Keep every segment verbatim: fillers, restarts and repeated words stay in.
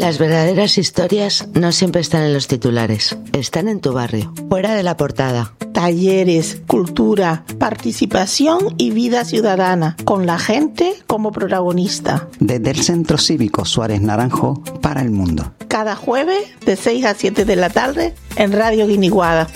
Las verdaderas historias no siempre están en los titulares, están en tu barrio, fuera de la portada. Talleres, cultura, participación y vida ciudadana, con la gente como protagonista. Desde el Centro Cívico Suárez Naranjo para el mundo. Cada jueves de seis a siete de la tarde en Radio Guiniguada.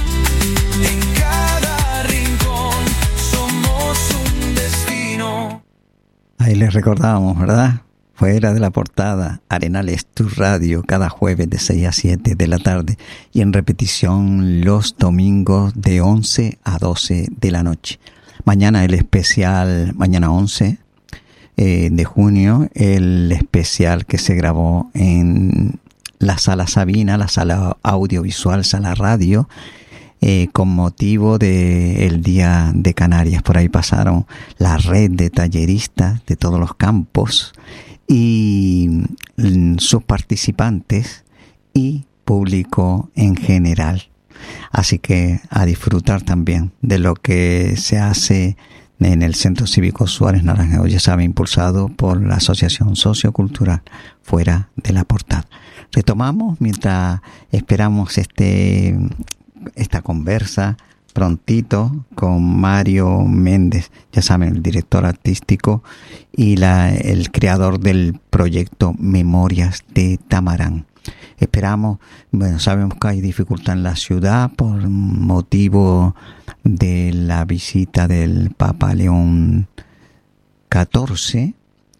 En cada rincón somos un destino. Ahí les recordábamos, ¿verdad? Fuera de la portada, Arenales Tu Radio, cada jueves de seis a siete de la tarde y en repetición los domingos de once a doce de la noche. Mañana el especial, mañana once eh, de junio, el especial que se grabó en la Sala Sabina, la Sala Audiovisual, Sala Radio, eh, con motivo del Día de Canarias. Por ahí pasaron la red de talleristas de todos los campos y sus participantes y público en general. Así que a disfrutar también de lo que se hace en el Centro Cívico Suárez Naranjo, ya sabe, impulsado por la Asociación Sociocultural Fuera de la Portada. Retomamos mientras esperamos este esta conversa prontito con Mario Méndez, ya saben, el director artístico y la, el creador del proyecto Memorias de Tamarán. Esperamos, bueno, sabemos que hay dificultad en la ciudad por motivo de la visita del Papa León catorce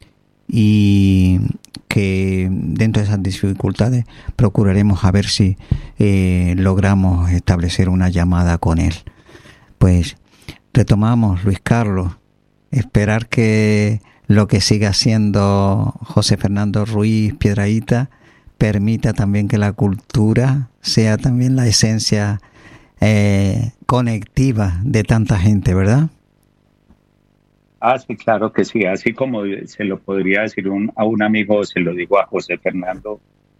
y que dentro de esas dificultades procuraremos a ver si eh, logramos establecer una llamada con él. Pues retomamos, Luis Carlos, esperar que lo que siga haciendo José Fernando Ruiz Piedrahíta permita también que la cultura sea también la esencia eh, conectiva de tanta gente, ¿verdad? Ah, sí, claro que sí. Así como se lo podría decir un, a un amigo, se lo digo a José Fernando,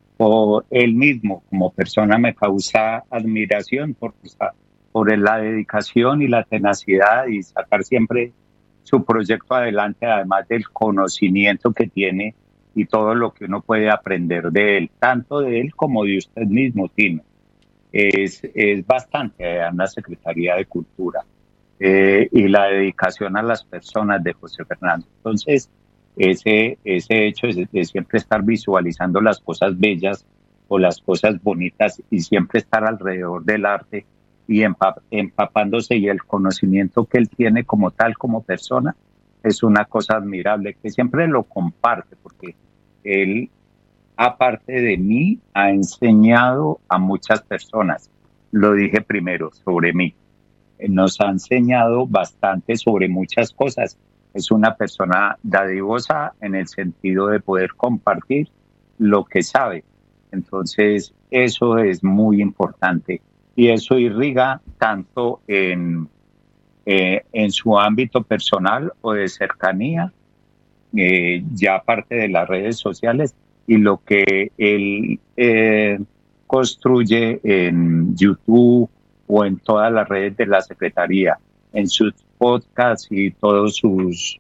o él mismo como persona me causa admiración por, por la dedicación y la tenacidad y sacar siempre su proyecto adelante, además del conocimiento que tiene y todo lo que uno puede aprender de él, tanto de él como de usted mismo, Tino. Es, es bastante en la Secretaría de Cultura. Eh, y la dedicación a las personas de José Fernando. Entonces, ese, ese hecho de, de siempre estar visualizando las cosas bellas o las cosas bonitas y siempre estar alrededor del arte y empap- empapándose y el conocimiento que él tiene como tal, como persona, es una cosa admirable que siempre lo comparte porque él, aparte de mí, ha enseñado a muchas personas. Lo dije primero, sobre mí. Nos ha enseñado bastante sobre muchas cosas. Es una persona dadivosa en el sentido de poder compartir lo que sabe. Entonces, eso es muy importante. Y eso irriga tanto en, eh, en su ámbito personal o de cercanía, eh, ya aparte de las redes sociales, y lo que él eh, construye en YouTube, o en todas las redes de la Secretaría, en sus podcasts y todos sus,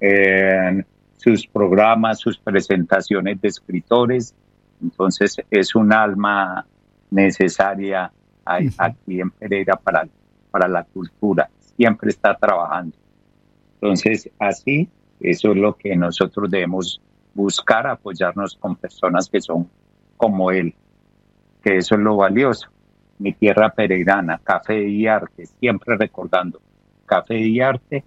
eh, sus programas, sus presentaciones de escritores. Entonces es un alma necesaria aquí en Pereira para, para la cultura. Siempre está trabajando. Entonces así, eso es lo que nosotros debemos buscar, apoyarnos con personas que son como él, que eso es lo valioso. Mi tierra pereirana, café y arte, siempre recordando café y arte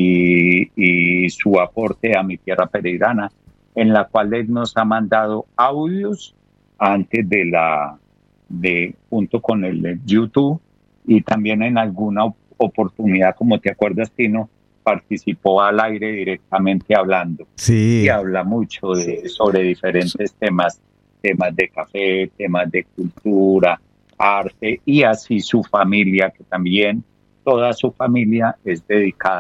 y, y su aporte a mi tierra pereirana, en la cual él nos ha mandado audios antes de la, de junto con el de YouTube y también en alguna oportunidad, como te acuerdas, Tino, participó al aire directamente hablando. Sí. Y habla mucho de, sobre diferentes temas, temas de café, temas de cultura, arte y así su familia, que también toda su familia es dedicada